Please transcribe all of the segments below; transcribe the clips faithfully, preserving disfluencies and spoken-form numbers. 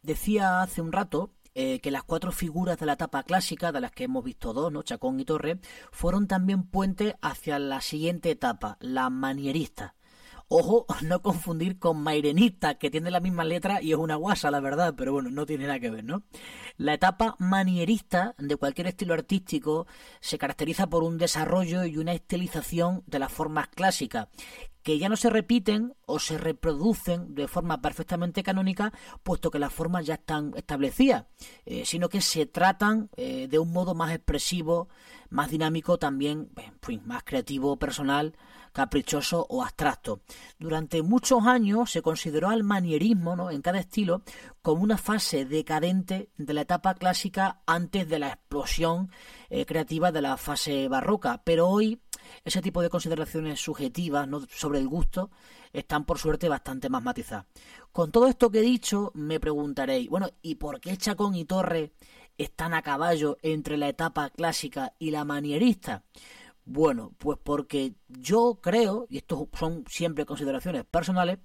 decía hace un rato eh, que las cuatro figuras de la etapa clásica, de las que hemos visto dos, ¿no? Chacón y Torre, fueron también puente hacia la siguiente etapa, la manierista. Ojo, no confundir con Mairenista, que tiene la misma letra y es una guasa, la verdad, pero bueno, no tiene nada que ver, ¿no? La etapa manierista de cualquier estilo artístico se caracteriza por un desarrollo y una estilización de las formas clásicas, que ya no se repiten o se reproducen de forma perfectamente canónica, puesto que las formas ya están establecidas, eh, sino que se tratan eh, de un modo más expresivo, más dinámico, también en fin, más creativo, personal, caprichoso o abstracto. Durante muchos años se consideró al manierismo, ¿no?, en cada estilo como una fase decadente de la etapa clásica antes de la explosión eh, creativa de la fase barroca, pero hoy ese tipo de consideraciones subjetivas, ¿no?, sobre el gusto están por suerte bastante más matizadas. Con todo esto que he dicho me preguntaréis, bueno, ¿y por qué Chacón y Torre están a caballo entre la etapa clásica y la manierista? Bueno, pues porque yo creo, y esto son siempre consideraciones personales,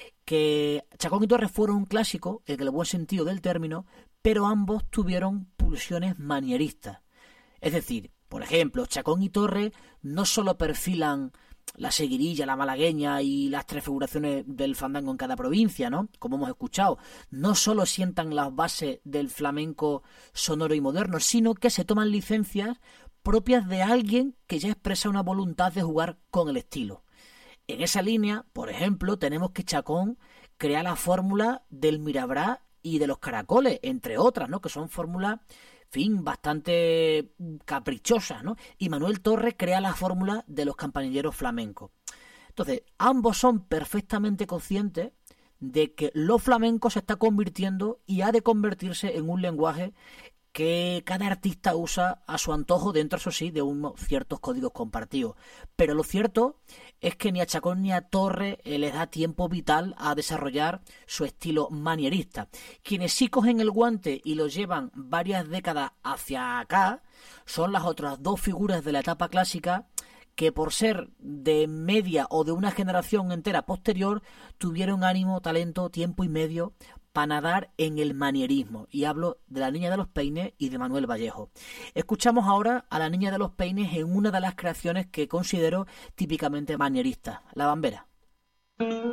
que Chacón y Torre fueron un clásico, en el buen sentido del término, pero ambos tuvieron pulsiones manieristas. Es decir, por ejemplo, Chacón y Torre no solo perfilan la seguirilla, la malagueña y las tres figuraciones del fandango en cada provincia, ¿no?, como hemos escuchado, no solo sientan las bases del flamenco sonoro y moderno, sino que se toman licencias propias de alguien que ya expresa una voluntad de jugar con el estilo. En esa línea, por ejemplo, tenemos que Chacón crea la fórmula del Mirabrá y de los caracoles, entre otras, ¿no?, que son fórmulas, fin, bastante caprichosas, ¿no? Y Manuel Torre crea la fórmula de los campanilleros flamencos. Entonces, ambos son perfectamente conscientes de que lo flamenco se está convirtiendo y ha de convertirse en un lenguaje que cada artista usa a su antojo dentro, eso sí, de unos ciertos códigos compartidos. Pero lo cierto es que ni a Chacón ni a Torre eh, les da tiempo vital a desarrollar su estilo manierista. Quienes sí cogen el guante y lo llevan varias décadas hacia acá son las otras dos figuras de la etapa clásica que por ser de media o de una generación entera posterior tuvieron ánimo, talento, tiempo y medio para nadar en el manierismo. Y hablo de la Niña de los Peines y de Manuel Vallejo. Escuchamos ahora a la Niña de los Peines en una de las creaciones que considero típicamente manieristas, La Bambera.